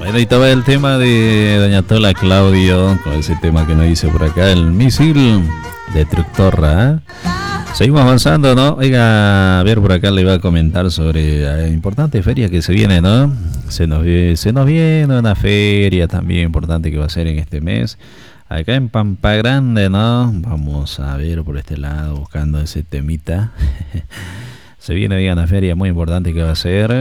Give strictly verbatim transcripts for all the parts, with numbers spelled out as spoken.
Bueno, ahí estaba el tema de doña Tola Claudio, con ese tema que nos dice por acá, el misil destructor. ¿eh? Seguimos avanzando, ¿no? Oiga, a ver, por acá le iba a comentar sobre la importante feria que se viene, ¿no? Se nos, se nos viene una feria también importante que va a ser en este mes. Acá en Pampa Grande, ¿no? Vamos a ver por este lado, buscando ese temita. Se viene hoy una feria muy importante que va a ser.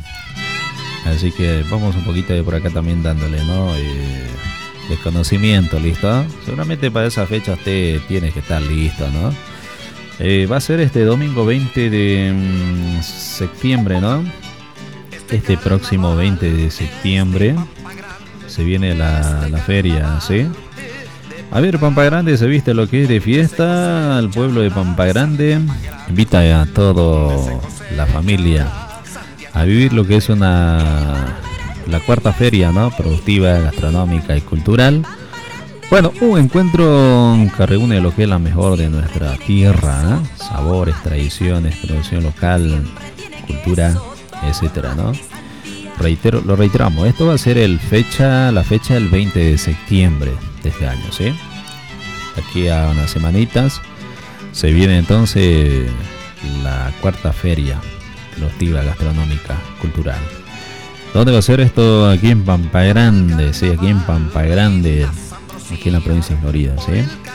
Así que vamos un poquito de por acá también dándole, ¿no? Eh, desconocimiento, ¿listo? Seguramente para esa fecha usted tiene que estar listo, ¿no? Eh, va a ser este domingo veinte de um, septiembre, ¿no? Este próximo veinte de septiembre se viene la, la feria, ¿sí? A ver, Pampa Grande se viste lo que es de fiesta. El pueblo de Pampa Grande invita a toda la familia a vivir lo que es una la cuarta feria, ¿no? Productiva, gastronómica y cultural. Bueno, un encuentro que reúne lo que es la mejor de nuestra tierra, ¿eh? Sabores, tradiciones, producción local, cultura, etcétera, ¿no? Reitero, lo reiteramos, esto va a ser el fecha, la fecha del veinte de septiembre de este año, ¿sí? Aquí a unas semanitas se viene entonces la cuarta feria productiva, gastronómica, cultural. ¿Dónde va a ser esto? Aquí en Pampa Grande, sí, aquí en Pampa Grande, aquí en la provincia de Florida, ¿sí?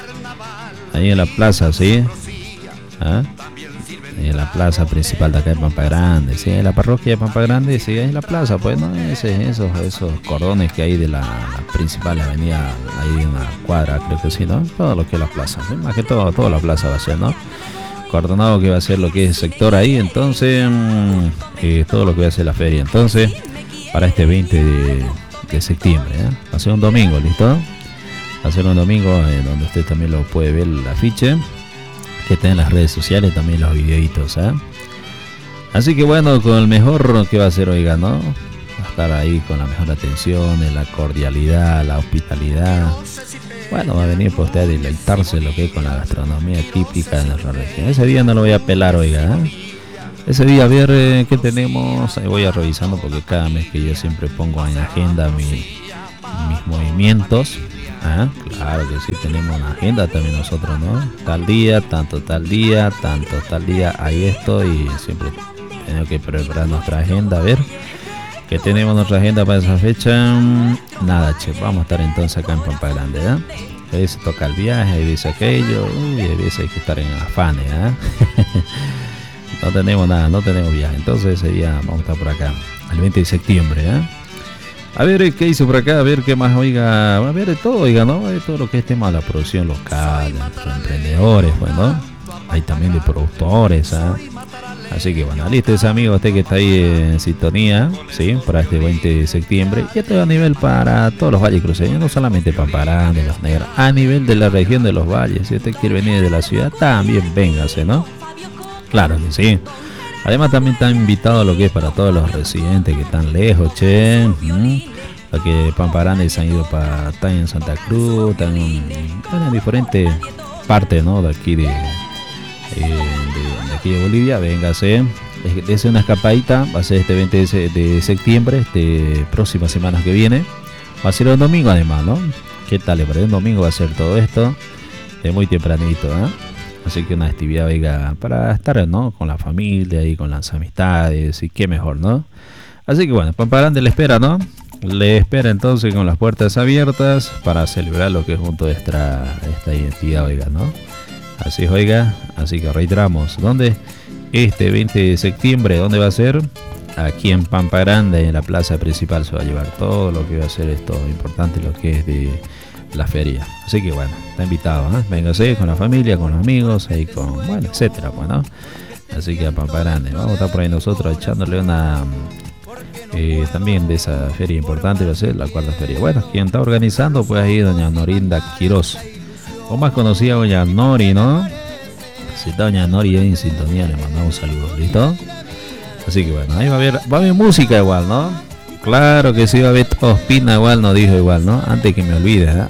Ahí en la plaza, ¿sí? ¿Ah? En la plaza principal de acá de Pampa Grande, ¿sí? En la parroquia de Pampa Grande, sí, ahí en la plaza, pues, ¿no? Ese, esos, esos cordones que hay de la, la principal avenida, ahí en una cuadra, creo que sí, ¿no? Todo lo que es la plaza, ¿sí? Más que todo, toda la plaza va a ser, ¿no? Cordonado que va a ser lo que es el sector ahí, entonces, eh, todo lo que va a ser la feria, entonces, para este veinte de, de septiembre, ¿eh? Va a ser un domingo, ¿listo? Va a ser un domingo eh, donde usted también lo puede ver el afiche que está en las redes sociales, también los videitos, ¿eh? Así que bueno, con el mejor que va a ser, oiga, ¿no? Va a estar ahí con la mejor atención, la cordialidad, la hospitalidad. Bueno, va a venir por usted a deleitarse lo que es con la gastronomía típica de nuestra región. Ese día no lo voy a pelar, oiga, ¿eh? Ese día a ver eh, qué tenemos. Ahí voy a revisando porque cada mes que yo siempre pongo en agenda mi, mis movimientos. Ah, claro que sí, tenemos una agenda también nosotros, ¿no? Tal día, tanto tal día, tanto tal día, hay esto y siempre tenemos que preparar nuestra agenda, a ver qué tenemos nuestra agenda para esa fecha. Nada, che, vamos a estar entonces acá en Pampa Grande, ¿eh? A veces toca el viaje, a veces aquello, uy, a veces hay que estar en afanes, ¿eh? No tenemos nada, no tenemos viaje, entonces ese día vamos a estar por acá, el veinte de septiembre, ¿eh? A ver qué hizo por acá, a ver qué más, oiga, a ver de todo, oiga, ¿no? De todo lo que es tema de la producción local, de emprendedores, bueno, hay también de productores, ¿eh? Así que bueno, listo ese amigo, usted que está ahí en sintonía, ¿sí? Para este veinte de septiembre, y esto es a nivel para todos los valles cruceños, no solamente Pampa Grande, Los Negros, a nivel de la región de los valles. Si usted quiere venir de la ciudad, también véngase, ¿no? Claro que sí. Además también está invitado a lo que es para todos los residentes que están lejos, che, ¿m? Porque Pampa Grande se han ido para, están en Santa Cruz, están en, bueno, en diferentes partes, ¿no? De aquí de, eh, de, de aquí de Bolivia, véngase, dése una escapadita, va a ser este veinte de septiembre, este próxima semana que viene, va a ser un domingo además, ¿no? ¿Qué tal? Para un domingo va a ser todo esto, de muy tempranito, ¿eh? Así que una actividad, oiga, para estar, ¿no? Con la familia y con las amistades, y qué mejor, ¿no? Así que bueno, Pampa Grande le espera, ¿no? Le espera entonces con las puertas abiertas para celebrar lo que es junto a esta, esta identidad, oiga, ¿no? Así es, oiga, así que reiteramos, ¿dónde? Este veinte de septiembre, ¿dónde va a ser? Aquí en Pampa Grande, en la plaza principal, se va a llevar todo lo que va a ser esto importante, lo que es de la feria. Así que bueno, está invitado, ¿eh? Véngase con la familia, con los amigos, ahí con, bueno, etcétera, bueno. Así que a Pampa Grande, vamos a estar por ahí nosotros echándole una eh, también de esa feria importante, va a ser la cuarta feria. Bueno, quien está organizando, pues ahí doña Norinda Quiroz, o más conocida doña Nori, ¿no? Si está doña Nori ahí en sintonía, le mandamos un saludo, ¿listo? Así que bueno, ahí va a haber, va a haber música igual, ¿no? Claro que sí, va a haber Ospina igual, nos dijo igual, ¿no? Antes que me olvide, ¿eh?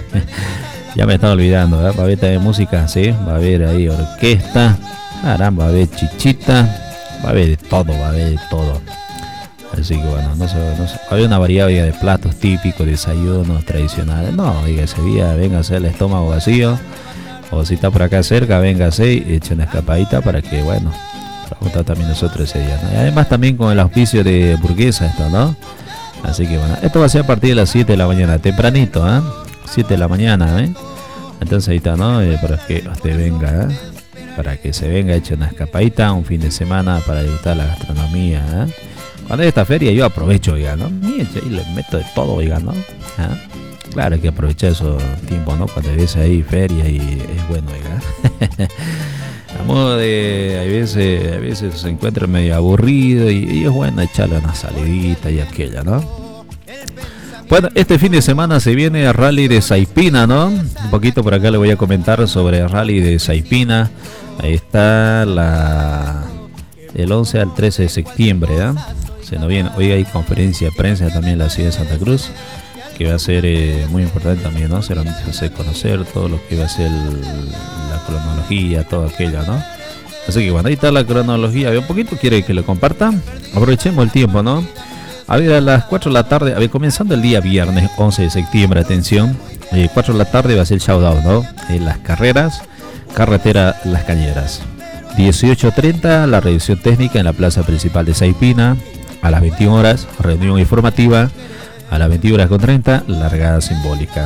Ya me estaba olvidando, ¿eh? Va a haber también música, sí, va a haber ahí orquesta, caramba, va a haber chichita, va a haber de todo, va a haber de todo. Así que bueno, no sé, no sé. Había una variedad oiga, de platos típicos, desayunos tradicionales. No, oiga, ese día véngase el estómago vacío. O si está por acá cerca, véngase y eche una escapadita para que, bueno, juntar también nosotros ese día, ¿no? Y además también con el auspicio de Burguesa esto, ¿no? Así que bueno, esto va a ser a partir de las siete de la mañana, tempranito, ¿eh? siete de la mañana, ¿eh? Entonces ahí está, ¿no? Eh, para que usted venga, ¿eh? Para que se venga, eche una escapadita, un fin de semana para disfrutar la gastronomía, ¿eh? Cuando hay esta feria yo aprovecho, oiga, ¿no? Y le meto de todo, oiga, ¿no? ¿Eh? Claro, hay que aprovechar esos tiempos, ¿no? Cuando ves ahí feria y es bueno, oiga. A modo de, a veces, a veces se encuentra medio aburrido y, y es bueno echarle una salidita y aquella, ¿no? Bueno, este fin de semana se viene el Rally de Saipina, ¿no? Un poquito por acá le voy a comentar sobre el Rally de Saipina. Ahí está la el once al trece de septiembre, ¿eh? Se nos viene, hoy hay conferencia de prensa también en la ciudad de Santa Cruz, que va a ser eh, muy importante también, ¿no? Se lo hace conocer todo lo que va a ser el, la cronología, todo aquello, ¿no? Así que bueno, ahí está la cronología. Un poquito quiere que lo comparta. Aprovechemos el tiempo, ¿no? A ver, a las cuatro de la tarde, a ver, comenzando el día viernes once de septiembre, atención, eh, cuatro de la tarde va a ser el showdown, ¿no? En las carreras, carretera Las Cañeras. dieciocho treinta, la revisión técnica en la plaza principal de Saipina. A las veintiuna horas, reunión informativa. A las veintiuna horas con treinta, largada simbólica.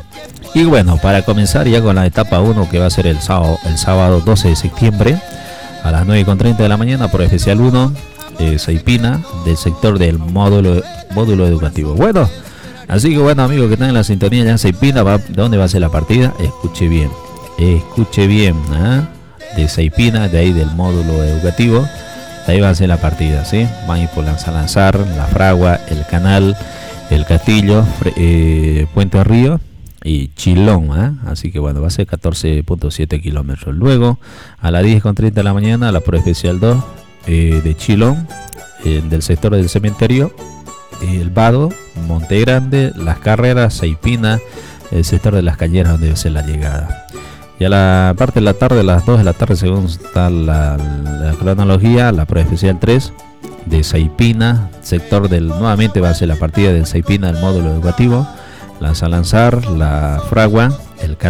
Y bueno, para comenzar ya con la etapa uno, que va a ser el sábado, el sábado doce de septiembre, a las nueve con treinta de la mañana, por especial uno, eh, Saipina, del sector del módulo, módulo educativo. Bueno, así que bueno, amigos que están en la sintonía ya en Saipina, va, ¿de dónde va a ser la partida? Escuche bien, escuche bien, ¿eh? De Saipina, de ahí del módulo educativo, de ahí va a ser la partida, ¿sí? Van a ir por Lanzar, La Fragua, El Canal, El Castillo, eh, Puente Río y Chilón, ¿eh? Así que bueno, va a ser catorce punto siete kilómetros. Luego, a las diez con treinta de la mañana, la Pro Especial dos eh, de Chilón, eh, del sector del cementerio, eh, El Vado, Monte Grande, Las Carreras, Saipina, el sector de Las Cañeras, donde va a ser la llegada. Y a la parte de la tarde, a las dos de la tarde, según está la, la cronología, la Pro Especial tres de Saipina, sector del, nuevamente va a ser la partida del Saipina, del módulo educativo, Lanza Lanzar, La Fragua, El Canal.